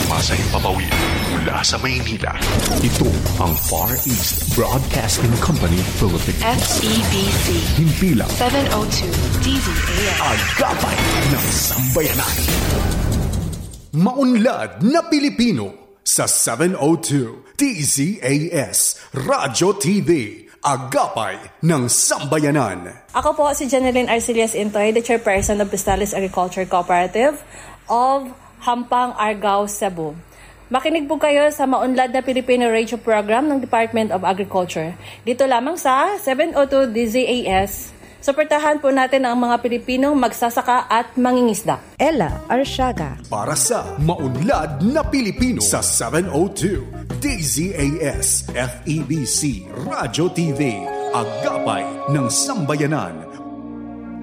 programa sa himpapawid mula sa Maynila. Ito ang Far East Broadcasting Company Philippines. FEBC. Himpilang 702 DZAS. Agapay ng Sambayanan. Maunlad na Pilipino sa 702 DZAS Radyo TV. Agapay ng Sambayanan. Ako po si Jeneline Arcelias Intoy, the chairperson of Pistales Agriculture Cooperative of Hampang, Argao, Cebu. Makinig po kayo sa Maunlad na Pilipino Radio Program ng Department of Agriculture. Dito lamang sa 702 DZAS. Suportahan po natin ang mga Pilipinong magsasaka at mangingisda. Ella Arsiaga. Para sa Maunlad na Pilipino sa 702 DZAS FEBC Radyo TV. Agapay ng Sambayanan.